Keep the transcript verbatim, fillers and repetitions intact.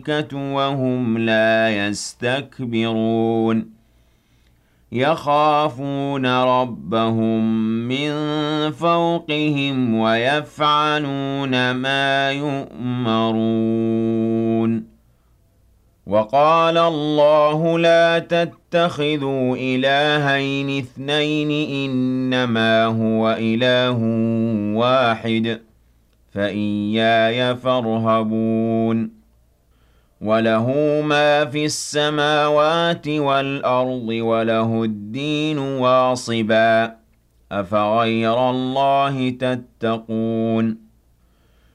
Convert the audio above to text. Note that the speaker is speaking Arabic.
وهم لا يستكبرون يخافون ربهم من فوقهم ويفعلون ما يؤمرون وقال الله لا تتخذوا إلهين اثنين إنما هو إله واحد فإياي فارهبون وله ما في السماوات والأرض وله الدين واصبا أفغير الله تتقون